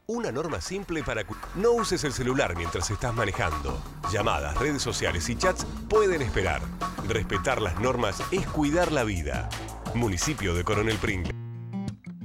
Una norma simple para... No uses el celular mientras estás manejando. Llamadas, redes sociales y chats pueden esperar. Respetar las normas es cuidar la vida. Municipio de Coronel Pringles.